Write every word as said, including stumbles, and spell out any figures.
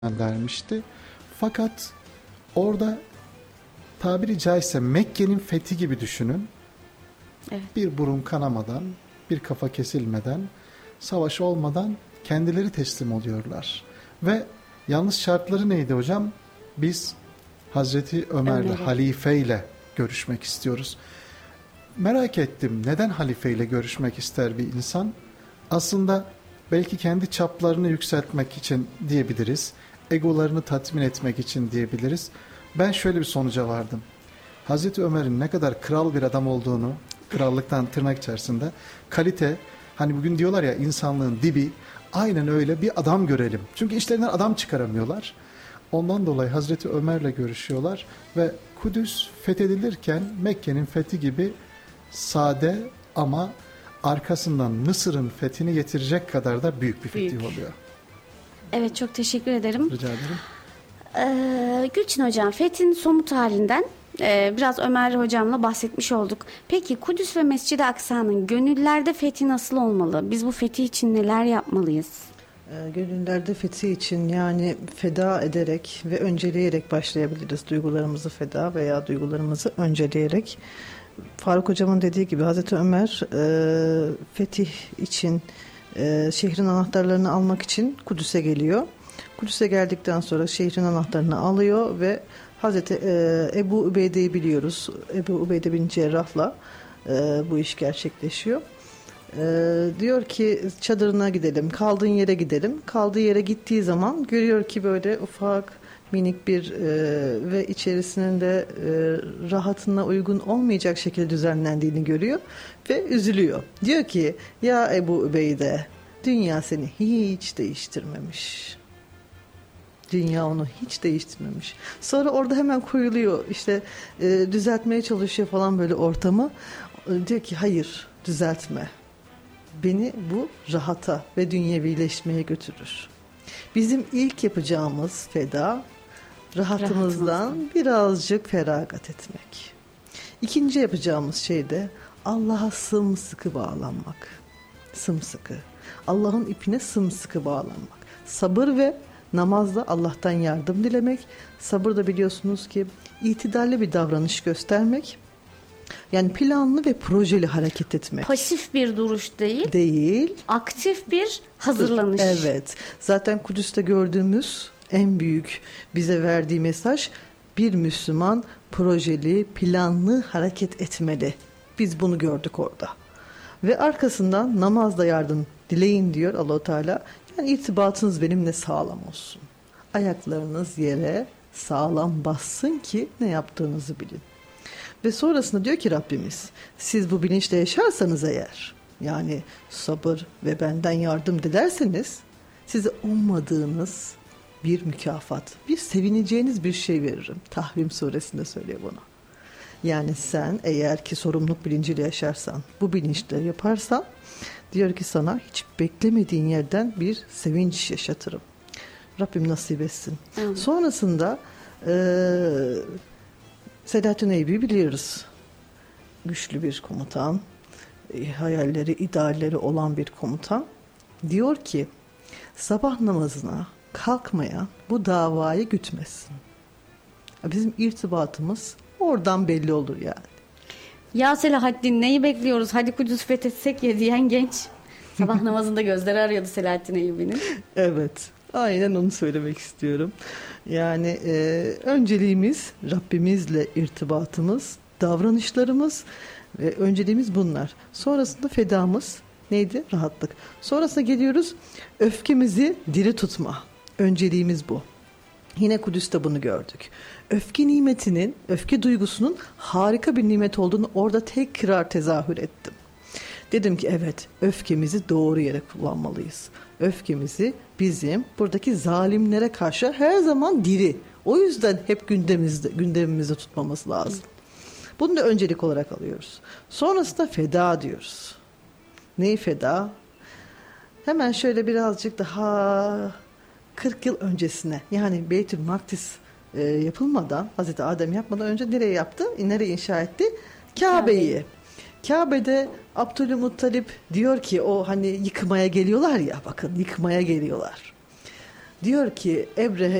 vermişti. Fakat orada tabiri caizse Mekke'nin fethi gibi düşünün. Evet. Bir burun kanamadan, bir kafa kesilmeden, savaş olmadan kendileri teslim oluyorlar. Ve yalnız şartları neydi hocam? Biz Hazreti Ömer'le, Ömer'le. halifeyle görüşmek istiyoruz. Merak ettim, neden halifeyle görüşmek ister bir insan? Aslında belki kendi çaplarını yükseltmek için diyebiliriz. Egolarını tatmin etmek için diyebiliriz. Ben şöyle bir sonuca vardım. Hazreti Ömer'in ne kadar kral bir adam olduğunu, krallıktan tırnak içerisinde, kalite, hani bugün diyorlar ya insanlığın dibi, aynen öyle bir adam görelim. Çünkü işlerinden adam çıkaramıyorlar. Ondan dolayı Hazreti Ömer'le görüşüyorlar ve Kudüs fethedilirken Mekke'nin fethi gibi sade ama arkasından Mısır'ın fethini getirecek kadar da büyük bir fetih Büyük. oluyor. Evet, çok teşekkür ederim. Rica ederim. Ee, Gülçin Hocam, fethin somut halinden e, biraz Ömer Hocam'la bahsetmiş olduk. Peki Kudüs ve Mescid-i Aksa'nın gönüllerde fethi nasıl olmalı? Biz bu fetih için neler yapmalıyız? E, Gönüllerde fethi için yani feda ederek ve önceleyerek başlayabiliriz. Duygularımızı feda veya duygularımızı önceleyerek. Faruk Hocam'ın dediği gibi Hazreti Ömer e, fetih için e, şehrin anahtarlarını almak için Kudüs'e geliyor. Kudüs'e geldikten sonra şehrin anahtarını alıyor ve Hazreti e, Ebu Ubeyde'yi biliyoruz. Ebu Ubeyde bin Cerrah'la e, bu iş gerçekleşiyor. E, diyor ki çadırına gidelim, kaldığın yere gidelim. Kaldığı yere gittiği zaman görüyor ki böyle ufak minik bir e, ve içerisinin de e, rahatına uygun olmayacak şekilde düzenlendiğini görüyor ve üzülüyor. Diyor ki ya Ebu Ubeyde, dünya seni hiç değiştirmemiş. Dünya onu hiç değiştirmemiş. Sonra orada hemen koyuluyor, işte e, düzeltmeye çalışıyor falan böyle ortamı. E, diyor ki hayır, düzeltme. Beni bu rahata ve dünyevileşmeye götürür. Bizim ilk yapacağımız feda, rahatımızdan Rahatımızdan. birazcık feragat etmek. İkinci yapacağımız şey de Allah'a sımsıkı bağlanmak. Sımsıkı. Allah'ın ipine sımsıkı bağlanmak. Sabır ve namazda Allah'tan yardım dilemek. Sabır da biliyorsunuz ki itidalli bir davranış göstermek. Yani planlı ve projeli hareket etmek. Pasif bir duruş değil, Değil. aktif bir hazırlanış. Evet. Zaten Kudüs'te gördüğümüz en büyük bize verdiği mesaj, bir Müslüman projeli, planlı hareket etmeli. Biz bunu gördük orada. Ve arkasından namazda yardım dileyin diyor Allah-u Teala. Yani irtibatınız benimle sağlam olsun. Ayaklarınız yere sağlam bassın ki ne yaptığınızı bilin. Ve sonrasında diyor ki Rabbimiz, siz bu bilinçle yaşarsanız eğer, yani sabır ve benden yardım dilerseniz, size ummadığınız bir mükafat, bir sevineceğiniz bir şey veririm. Tahrim suresinde söylüyor bunu. Yani sen eğer ki sorumluluk bilinciyle yaşarsan, bu bilinçle yaparsan, diyor ki sana hiç beklemediğin yerden bir sevinç yaşatırım. Rabbim nasip etsin. Amin. Sonrasında eee Selahattin Eyyubi biliyoruz. Güçlü bir komutan, e, hayalleri, idealleri olan bir komutan. Diyor ki, sabah namazına kalkmayan bu davayı gütmesin. Bizim irtibatımız oradan belli olur yani. Ya Selahattin, neyi bekliyoruz? Hadi Kudüs fethetsek ya diyen genç. Sabah namazında gözleri arıyordu Selahattin Eyyubi'nin. Evet, aynen onu söylemek istiyorum. Yani e, önceliğimiz Rabbimizle irtibatımız, davranışlarımız ve önceliğimiz bunlar. Sonrasında fedamız neydi? Rahatlık. Sonrasında geliyoruz öfkemizi diri tutma. Önceliğimiz bu. Yine Kudüs'te bunu gördük. Öfke nimetinin, öfke duygusunun harika bir nimet olduğunu orada tekrar tezahür ettim. Dedim ki evet, öfkemizi doğru yere kullanmalıyız. Öfkemizi bizim buradaki zalimlere karşı her zaman diri. O yüzden hep gündemimizde, gündemimizde tutmamız lazım. Bunu da öncelik olarak alıyoruz. Sonrasında feda diyoruz. Neyi feda? Hemen şöyle birazcık daha kırk yıl öncesine, yani Beytül Makdis e, yapılmadan, Hazreti Adem yapmadan önce nereye yaptı? Nereye inşa etti? Kabe'yi. Kabe'de Abdülmuttalip diyor ki, o hani yıkmaya geliyorlar ya, bakın yıkmaya geliyorlar. Diyor ki Ebrehe